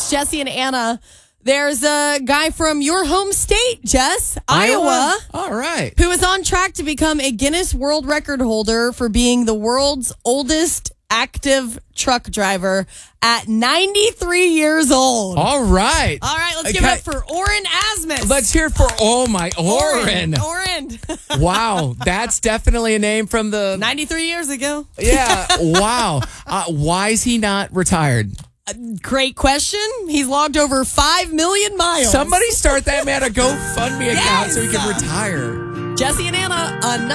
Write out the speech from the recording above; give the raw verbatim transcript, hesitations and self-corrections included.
It's Jesse and Anna. There's a guy from your home state, Jess, Iowa, Iowa. All right. who is on track to become a Guinness World Record holder for being the world's oldest active truck driver at ninety-three years old. All right. All right, let's give Okay. it up for Oren Asmus. Let's hear for, oh my, Oren. Oren. Wow, that's definitely a name from the... ninety-three years ago. Yeah, wow. Uh, why is he not retired? Great question. He's logged over five million miles. Somebody start that man a GoFundMe account Yes. so he can retire. Jesse and Anna, another.